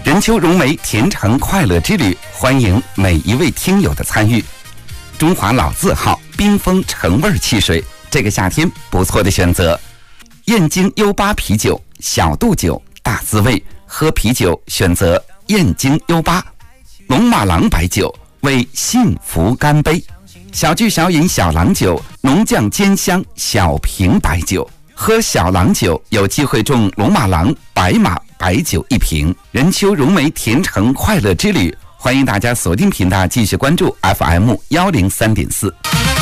任丘融媒甜橙快乐之旅，欢迎每一位听友的参与。中华老字号冰峰橙味汽水，这个夏天不错的选择。燕京U8啤酒，小度酒，大滋味。喝啤酒选择燕京U8。龙马郎白酒，为幸福干杯。小聚小饮小郎酒，浓酱煎香小瓶白酒。喝小郎酒有机会中龙马郎白马白酒1瓶。任丘融媒甜橙快乐之旅，欢迎大家锁定频道继续关注 FM103.4。